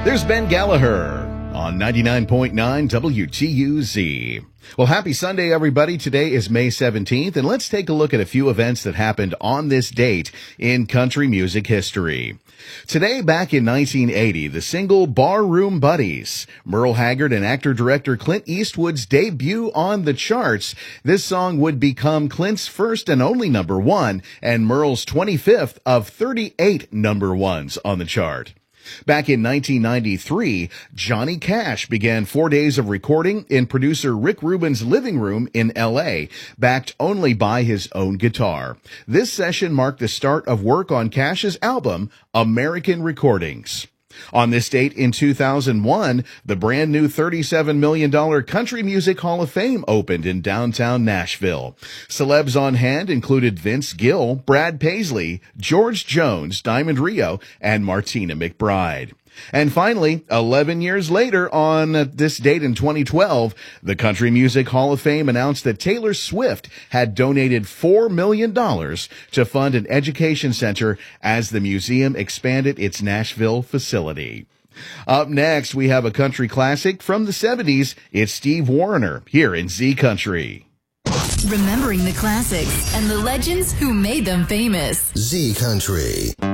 There's Ben Gallagher on 99.9 WTUZ. Well, happy Sunday, everybody. Today is May 17th, and let's take a look at a few events that happened on this date in country music history. Today, back in 1980, the single Barroom Buddies, Merle Haggard and actor-director Clint Eastwood's debut on the charts. This song would become Clint's first and only number one, and Merle's 25th of 38 number ones on the chart. Back in 1993, Johnny Cash began 4 days of recording in producer Rick Rubin's living room in L.A., backed only by his own guitar. This session marked the start of work on Cash's album, American Recordings. On this date in 2001, the brand new $37 million Country Music Hall of Fame opened in downtown Nashville. Celebs on hand included Vince Gill, Brad Paisley, George Jones, Diamond Rio, and Martina McBride. And finally, 11 years later, on this date in 2012, the Country Music Hall of Fame announced that Taylor Swift had donated $4 million to fund an education center as the museum expanded its Nashville facility. Up next, we have a country classic from the 70s. It's Steve Wariner here in Z Country. Remembering the classics and the legends who made them famous. Z Country.